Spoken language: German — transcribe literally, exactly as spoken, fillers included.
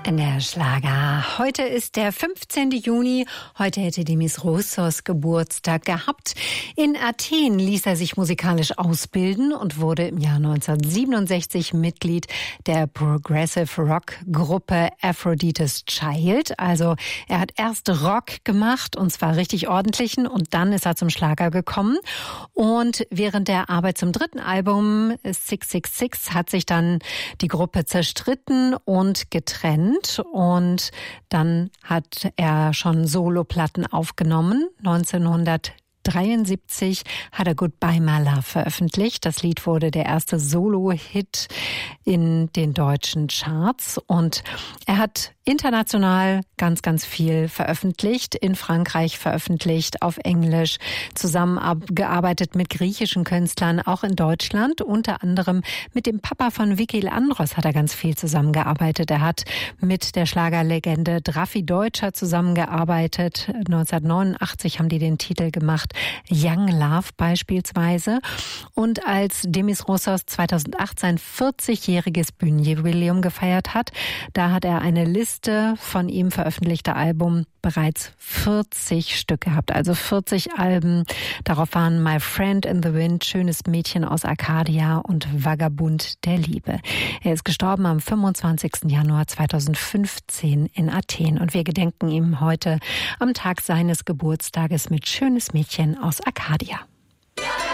In der Schlager. Heute ist der fünfzehnten Juni. Heute hätte Demis Roussos Geburtstag gehabt. In Athen ließ er sich musikalisch ausbilden und wurde im Jahr neunzehnhundertsiebenundsechzig Mitglied der Progressive Rock Gruppe Aphrodite's Child. Also er hat erst Rock gemacht und zwar richtig ordentlichen und dann ist er zum Schlager gekommen. Und während der Arbeit zum dritten Album six six six hat sich dann die Gruppe zerstritten und getrennt. Und dann hat er schon Soloplatten aufgenommen. neunzehnhundertdreiundsiebzig hat er Goodbye My Love veröffentlicht. Das Lied wurde der erste Solo-Hit in den deutschen Charts. Und er hat international ganz, ganz viel veröffentlicht, in Frankreich veröffentlicht, auf Englisch, zusammengearbeitet mit griechischen Künstlern, auch in Deutschland, unter anderem mit dem Papa von Vicky Leandros hat er ganz viel zusammengearbeitet. Er hat mit der Schlagerlegende Drafi Deutscher zusammengearbeitet. neunzehnhundertneunundachtzig haben die den Titel gemacht, Young Love beispielsweise. Und als Demis Roussos zweitausendacht sein vierzigjähriges Bühnenjubiläum gefeiert hat, da hat er eine Liste von ihm veröffentlichter Album bereits vierzig Stück gehabt, also vierzig Alben. Darauf waren My Friend in the Wind, Schönes Mädchen aus Arcadia und Vagabund der Liebe. Er ist gestorben am fünfundzwanzigsten Januar zweitausendfünfzehn in Athen und wir gedenken ihm heute am Tag seines Geburtstages mit Schönes Mädchen aus Arcadia.